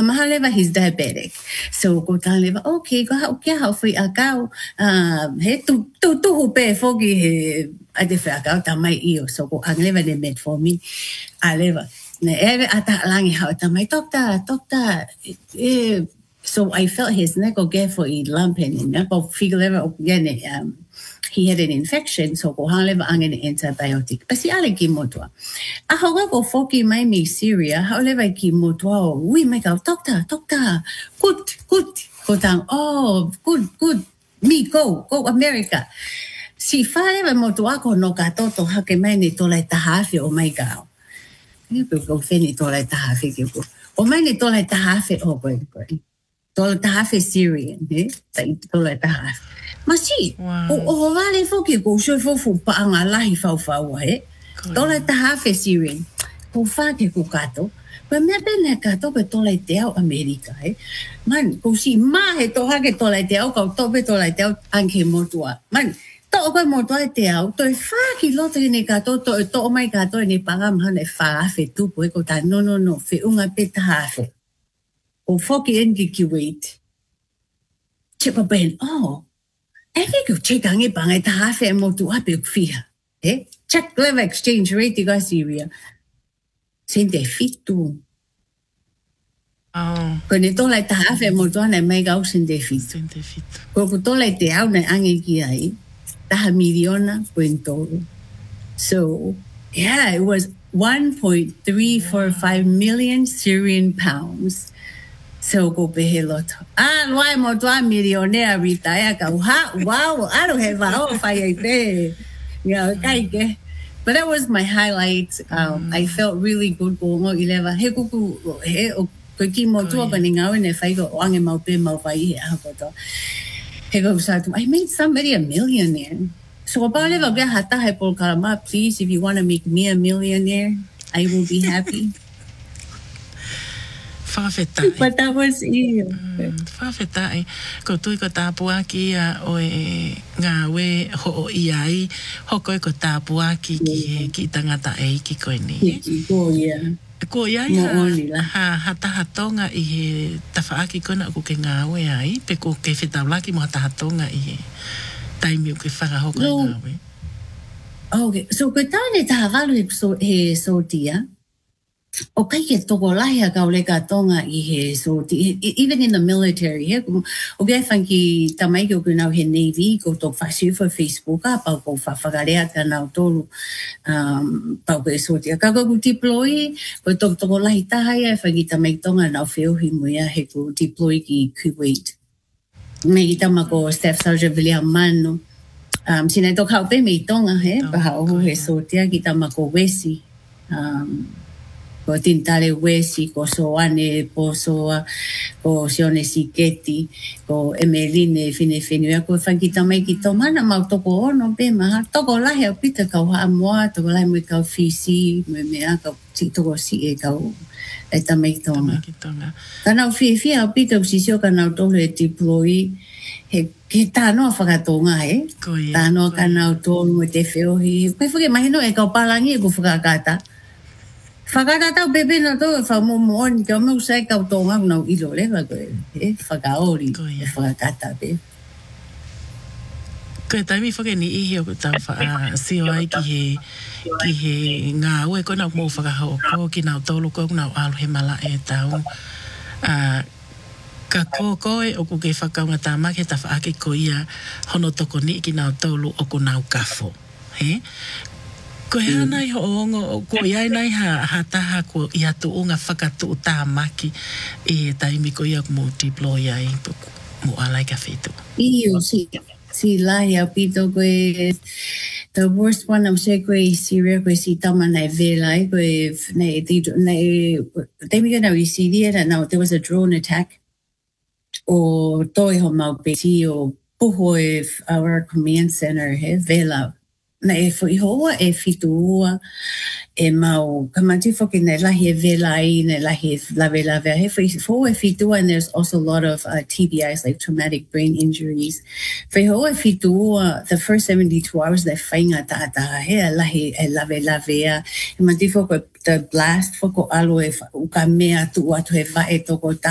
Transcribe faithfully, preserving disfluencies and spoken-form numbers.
Mahaleva, he's diabetic. So go taleva, okay, go how kia how free akau. Um, he tu tu tu hupe fogi he ade free akau tamai iyo. So go angleva de metformin. Aleva. Ne ere ata langi how tamai doctor doctor. Eh, so I felt his neck go get for a lump in it. Go figure level again. Um. He had an infection, so ko haleva ang an antibiotic. Kasi ale kimotwa. Ahoga ko foki mai mi Syria, haleva kimotwa. We make out doctor, doctor. Good, good. Ko tang, oh, good, good. Me go, go America. Si faleva motwa ko no katoto hake mai ni tolai tahafi o mai gao. Ni ko ko feni tolai tahafi ki ko. O mai ni tolai tahafi o ko ko. Tolai tahafi Syrian, eh? Tolai tahafi. Masi, o o vale foki ko so fo fo pa anga lahi fa fa wa he. Tola ta hafe Syrian. Ko fa ke ko kato. Pa me pena kato pe tola te au America he. Man, ko si ma he to ha ke tola te au ka to pe tola te au anke motua. Man, to ko motua te au to fa ki lote ni kato to to mai kato ni pagam ha ne fa fe tu po ko ta no no no fe unga pe ta hafe. O foki en ki wait. Chepa ben oh. Eke ko check ang ibang ay tahafe mo tu ape fiha. Eh? Check level exchange rate iga Syria. Sente fitu. Oh. Kone to lai tahafe mo tu ane mai gau sente fitu. Sente fitu. Koko to lai te au na ange ki ai. Taha miliona puentoro. So, yeah, it was one point three four five million Syrian pounds. So go beheloto. Ah, why mo to a millionaire retire ka ha wow, I don't have a fire there. Yeah, okay. But that was my highlight. Um, mm. I felt really good going on eleven. He kuku he o ki mo to ka ninga ne fai go ange mau pe mau fai he ha ko to. He go sa I made somebody a millionaire. So about it ga hata he por kalama, please, if you want to make me a millionaire, I will be happy. Whawhetai. But that was it. Whawhetai. Ko tui ko tāpua ki a o e ngā we ho o iai. Hoko e ko tāpua ki ki ki tangata e ki koe ni. Ki ko ia. Ko iai ha, ha, ha tahatonga i he tawhaaki kona ku ke ngā we ai. Pe ko ke whetawlaki mo ha tahatonga i he taimi o ke whakahoko i ngā we. Okay, so ko tāne tahawalu he so tia. O kai ke toko lahi a kau leka tonga i he so even in the military he o kai whanki tamai ki o kunau he Navy ko tō whasiu for Facebook a pau ko whawhakarea ka nau tolu um, pau ko e so tia ka ko deploy ko tō toko lahi tahai a whanki tamai tonga nau whiohi muia he ko deploy ki Kuwait me ki tama ko Staff Sergeant William Mano um, sinai tō kau pe me tonga he paha ohu he so tia ki tama ko Wesi um, ko tintale Wesi, ko Soane, Posoa, ko Sione Siketi, ko Emeline, Fine Fenua, ko whankita mai ki tō mana mau toko ono pe maha. Toko lahi au pita kau haa moa, toko lahi mui kau whisi, mui mea kau si toko si e kau e tamai tonga. Kanau whie whie au pita u sisio kanau tolu e deploy, he, he tānoa whakatonga he. Tānoa kanau tolu e te whiohi. Koe whuke mahino e kau palangi e ku whakakata. Whakatata bebe na tō e whamomoon, kia meu sai kau tōnga unau ilo le, koe e whakaori e whakata be. Koe taimi whake ni ihi o tau wha sio ai ki he, ki he ngā ue koe nau mō whakahau ko ki nau tōlu koe nau alu he mala e tau. Uh, ka ko koe o ku ke whakaunga tāma ke ta whaake ko ia hono toko ni ki nau tōlu o ku nau kafo. He? Ko he ana i hoongo, ko iai nei ha, ha taha ko i atu o ngā whakatu o tā maki e taimi ko ia mo deploy ai mo alai ka whetu. Iyo, si, si lahi au pito koe, the worst one I'm saying koe i Syria, koe si tama nei velai, koe nei, nei, taimi ka nau i Syria, now there was a drone attack, o toi ho mau peti o puho e our command center he, vela. Na e fo i hoa e fitua e mau kamanti fo ki nei lahi e velai, nei lahi e lawe lawe. He fo e fitua, and there's also a lot of uh, T B Is, like traumatic brain injuries. Fo i hoa e fitua, the first seventy-two hours they whainga tātaha he a lahi e lawe lawe. E manti fo ko the blast fo ko alo e uka mea tu atu he va e toko